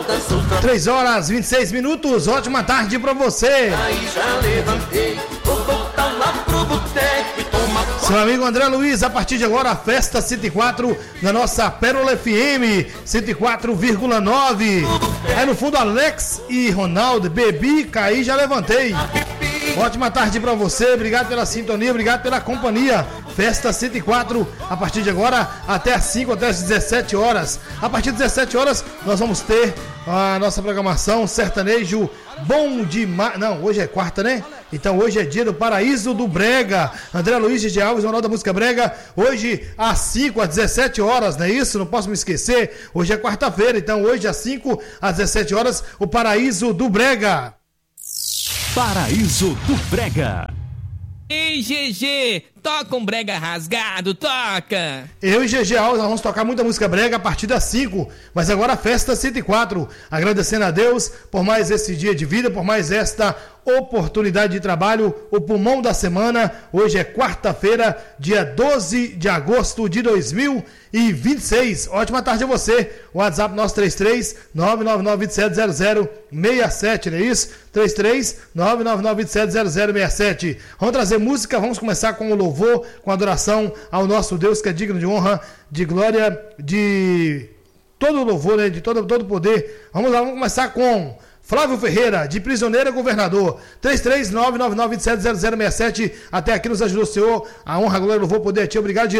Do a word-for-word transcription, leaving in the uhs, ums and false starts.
três horas e vinte e seis minutos, ótima tarde pra você. Aí já levantei, vou voltar lá pro boteco e tomar. Seu amigo André Luiz, a partir de agora, a Festa cento e quatro na nossa Pérola F M cento e quatro vírgula nove. Aí no fundo, Alex e Ronaldo, bebi, caí, já levantei. Ótima tarde pra você, obrigado pela sintonia, obrigado pela companhia. Festa cento e quatro, a partir de agora até as cinco, até as dezessete horas. A partir das dezessete horas nós vamos ter a nossa programação sertanejo bom demais. Não, hoje é quarta, né? Então hoje é dia do Paraíso do Brega. André Luiz de Alves, Jornal da Música Brega. Hoje às cinco, às dezessete horas, não é isso? Não posso me esquecer. Hoje é quarta-feira, então hoje às cinco, às dezessete horas, o Paraíso do Brega. Paraíso do Brega. Ei, G G, toca um brega rasgado, toca! Eu e G G Alves, nós vamos tocar muita música brega a partir das cinco, mas agora a Festa cento e quatro, agradecendo a Deus por mais esse dia de vida, por mais esta oportunidade de trabalho, o pulmão da semana. Hoje é quarta-feira, dia doze de agosto de dois mil e vinte e seis. Ótima tarde a você. O WhatsApp nosso três três nove nove nove dois sete zero zero seis sete, não é isso? três três nove nove nove dois sete zero zero seis sete. Vamos trazer música, vamos começar com o louvor, com a adoração ao nosso Deus, que é digno de honra, de glória, de todo o louvor, né? De todo todo poder. Vamos lá, vamos começar com Flávio Ferreira, de Prisioneiro a Governador. Três três nove nove nove dois sete zero zero seis sete. Até aqui nos ajudou o Senhor. A honra, a glória, o louvor, o poder a ti. Obrigado, Jesus.